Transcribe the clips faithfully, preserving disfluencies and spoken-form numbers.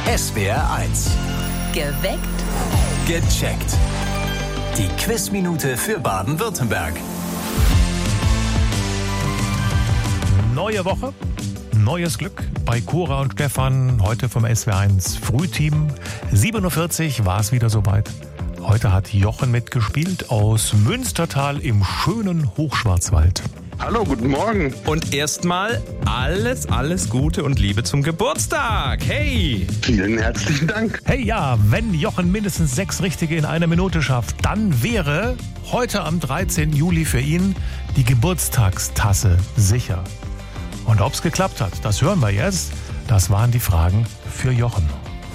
S W R eins. Geweckt. Gecheckt. Die Quizminute für Baden-Württemberg. Neue Woche, neues Glück bei Cora und Stefan. Heute vom S W R eins Frühteam. sieben Uhr vierzig war es wieder soweit. Heute hat Jochen mitgespielt aus Münstertal im schönen Hochschwarzwald. Hallo, guten Morgen. Und erstmal alles, alles Gute und Liebe zum Geburtstag. Hey! Vielen herzlichen Dank. Hey, ja, wenn Jochen mindestens sechs Richtige in einer Minute schafft, dann wäre heute am dreizehnten Juli für ihn die Geburtstagstasse sicher. Und ob es geklappt hat, das hören wir jetzt. Das waren die Fragen für Jochen.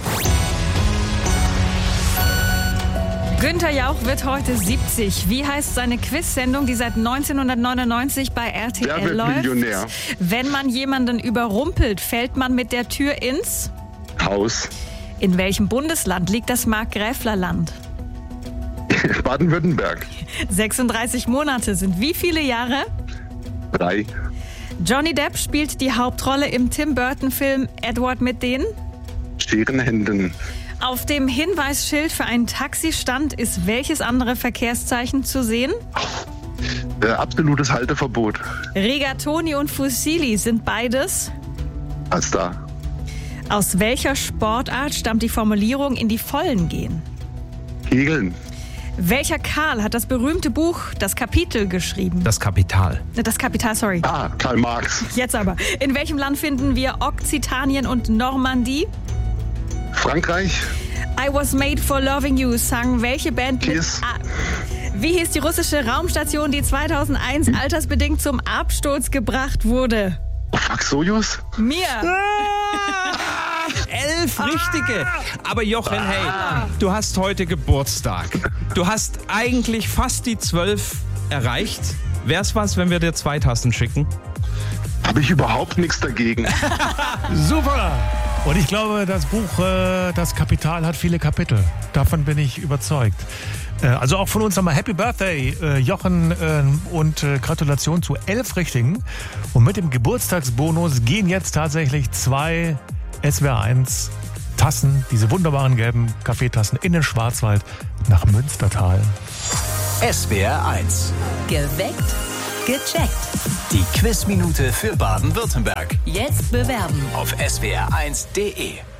Günther Jauch wird heute siebzig. Wie heißt seine Quiz-Sendung, die seit neunzehnhundertneunundneunzig bei R T L Wer wird läuft? Millionär? Wenn man jemanden überrumpelt, fällt man mit der Tür ins? Haus. In welchem Bundesland liegt das Markgräflerland? Baden-Württemberg. sechsunddreißig Monate sind wie viele Jahre? Drei. Johnny Depp spielt die Hauptrolle im Tim Burton-Film Edward mit den? Scherenhänden. Auf dem Hinweisschild für einen Taxistand ist welches andere Verkehrszeichen zu sehen? Äh, absolutes Halteverbot. Rigatoni und Fusilli sind beides? Pasta. Aus welcher Sportart stammt die Formulierung in die Vollen gehen? Kegeln. Welcher Karl hat das berühmte Buch Das Kapitel geschrieben? Das Kapital. Das Kapital, sorry. Ah, Karl Marx. Jetzt aber. In welchem Land finden wir Okzitanien und Normandie? Frankreich. I Was Made for Loving You sang welche Band mit Kiss. A? Wie hieß die russische Raumstation, die zweitausendeins Hm? altersbedingt zum Absturz gebracht wurde? Oh, fuck, Sojus? Mir. Elf Richtige. Aber Jochen, hey, du hast heute Geburtstag. Du hast eigentlich fast die zwölf erreicht. Wär's was, wenn wir dir zwei Tassen schicken? Habe ich überhaupt nichts dagegen. Super! Und ich glaube, das Buch äh, Das Kapital hat viele Kapitel. Davon bin ich überzeugt. Äh, also auch von uns nochmal Happy Birthday, äh, Jochen, äh, und äh, Gratulation zu elf Richtigen. Und mit dem Geburtstagsbonus gehen jetzt tatsächlich zwei S W R eins Tassen, diese wunderbaren gelben Kaffeetassen in den Schwarzwald nach Münstertal. S W R eins. Geweckt. Gecheckt. Die Quizminute für Baden-Württemberg. Jetzt bewerben. Auf S W R eins Punkt D E.